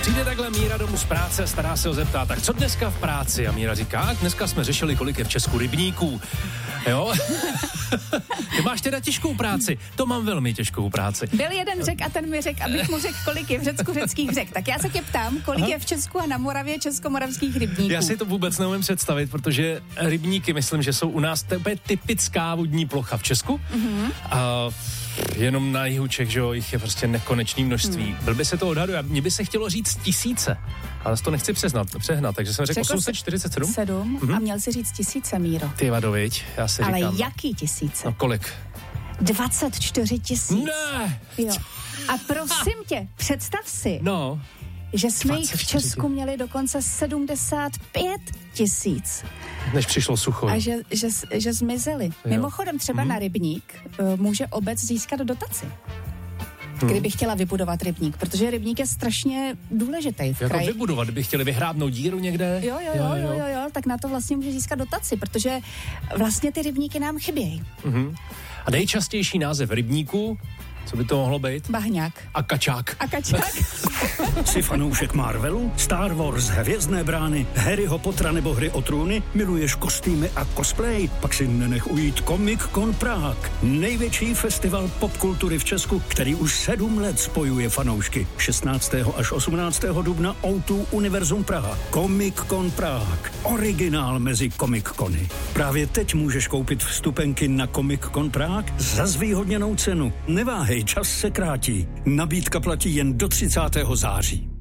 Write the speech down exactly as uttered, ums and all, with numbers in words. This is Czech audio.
Přijde takhle Míra domů z práce a stará se ho zeptá, tak co dneska v práci? A Míra říká, dneska jsme řešili, kolik je v Česku rybníků. Jo? Ty máš teda těžkou práci. To mám velmi těžkou práci. Byl jeden řek a ten mi řekl, abych mu řekl, kolik je v Řecku řeckých řek. Tak já se tě ptám, kolik Aha. je v Česku a na Moravě českomoravských rybníků. Já si to vůbec neumím představit, protože rybníky, myslím, že jsou u nás tebe typická vodní plocha v Česku. Mm-hmm. A jenom na jihu Čech, že jo, jich je prostě nekonečné množství. Hmm. Byl by se to odhaduje. Mně by se chtělo říct tisíce, ale to nechci přeznat, přehnat, takže jsem řekl, řekl osm set čtyřicet sedm. sedm mm-hmm. A měl si říct tisíce, Míro. Ty vado, viď, já si ale říkám. Ale jaký tisíce? No kolik? dvacet čtyři tisíc. Ne! Jo. A prosím tě, představ si, no. že jsme jich v Česku měli dokonce sedmdesát pět tisíc. Než přišlo sucho. A že, že, že zmizeli. Jo. Mimochodem třeba hmm. na rybník uh, může obec získat dotaci. Hmm. Kdyby chtěla vybudovat rybník, protože rybník je strašně důležitý v jako kraji. vybudovat, kdyby chtěli vyhrábnout díru někde? Jo jo jo, jo, jo, jo, tak na to vlastně může získat dotaci, protože vlastně ty rybníky nám chybějí. Hmm. A nejčastější název rybníku, co by to mohlo být? Bahňák. A kačák. A kačák. Jsi fanoušek Marvelu, Star Wars, Hvězdné brány, Harryho Pottera nebo Hry o trůny? Miluješ kostýmy a cosplay? Pak si nenech ujít Comic Con Prague. Největší festival popkultury v Česku, který už sedm let spojuje fanoušky. šestnáctého až osmnáctého dubna ó dva Univerzum Praha. Comic Con Prague. Originál mezi Comic Cony. Právě teď můžeš koupit vstupenky na Comic Con Prague za zvýhodněnou cenu. Neváhej, čas se krátí. Nabídka platí jen do třicátého září.